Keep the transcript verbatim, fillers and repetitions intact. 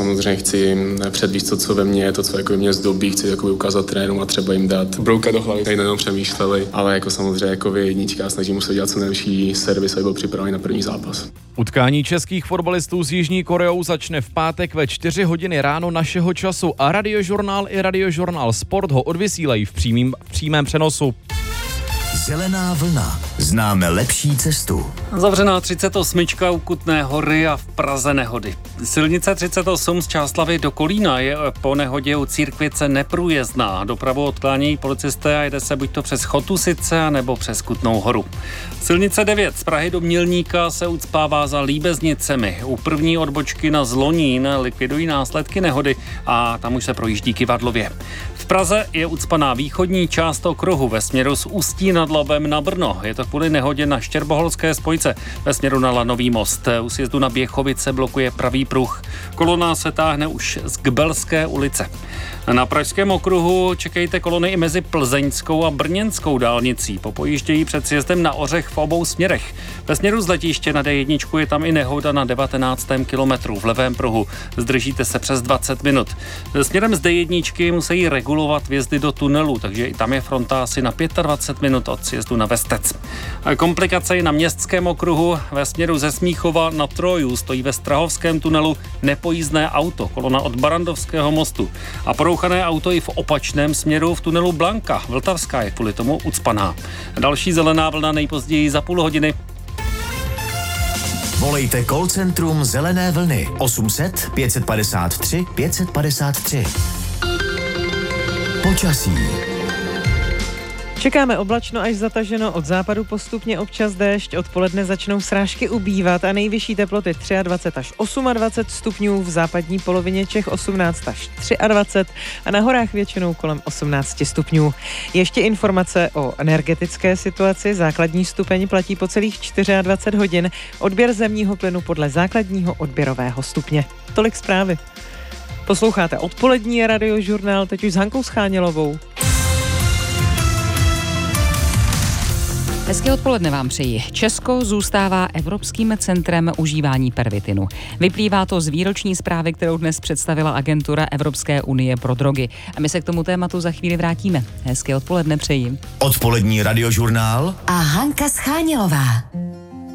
samozřejmě chci předvíst to, co ve mně je, to, co jako mě zdobí, chci jako ukázat trenérům a třeba jim dát brouka do hlavy, tady nejenom přemýšleli, ale jako samozřejmě jako jednička, snažím se dělat co nejlepší servis, aby byl připravený na první zápas. Utkání českých fotbalistů s Jižní Koreou začne v pátek ve čtyři hodiny ráno našeho času a Radiožurnál i Radiožurnál Sport ho odvysílají v, přímým, v přímém přenosu. Zelená vlna. Známe lepší cestu. Zavřená třicet osm u Kutné Hory a v Praze nehody. Silnice třicet osm z Čáslavi do Kolína je po nehodě u Církvice neprůjezdná. Dopravu odklánějí policisté a jede se buď to přes Chotusice, nebo přes Kutnou Horu. Silnice devět z Prahy do Mělníka se ucpává za Líbeznicemi. U první odbočky na Zlonín likvidují následky nehody a tam už se projíždí Kyvadlově. V Praze je ucpaná východní část okruhu ve směru z Ústí nad Labem na Brno. Je to kvůli nehodě na Štěrboholské spojce ve směru na Lanový most. U sjezdu na Běchovice blokuje pravý pruh. Kolona se táhne už z Gbelské ulice. Na pražském okruhu čekejte kolony i mezi Plzeňskou a Brněnskou dálnicí. Popojíždějí před sjezdem na Ořech v obou směrech. Ve směru z letiště na D jedna je tam i nehoda na devatenáctém kilometru v levém pruhu. Zdržíte se přes dvacet minut. Směrem z D jedna musí regulovat vjezdy do tunelu, takže i tam je fronta asi na dvacet pět minut od sjezdu na Vestec. Komplikace na městském okruhu ve směru ze Smíchova na Troju stojí ve Strahovském tunelu nepojízdné auto, kolona od Barandovského mostu. A porouchané auto i v opačném směru v tunelu Blanka. Vltavská je kvůli tomu ucpaná. Další zelená vlna nejpozději za půl hodiny. Volejte call centrum Zelené vlny osm set pět padesát tři pět padesát tři. Počasí. Čekáme oblačno až zataženo, od západu postupně občas déšť, odpoledne začnou srážky ubývat a nejvyšší teploty dvacet tři až dvacet osm stupňů, v západní polovině Čech osmnáct až dvacet tři a na horách většinou kolem osmnáct stupňů. Ještě informace o energetické situaci. Základní stupeň platí po celých dvacet čtyři hodin, odběr zemního plynu podle základního odběrového stupně. Tolik zprávy. Posloucháte odpolední Radiožurnál, teď už s Hankou Schánělovou. Hezké odpoledne vám přeji. Česko zůstává evropským centrem užívání pervitinu. Vyplývá to z výroční zprávy, kterou dnes představila agentura Evropské unie pro drogy. A my se k tomu tématu za chvíli vrátíme. Hezké odpoledne přeji. Odpolední Radiožurnál a Hanka Schánělová.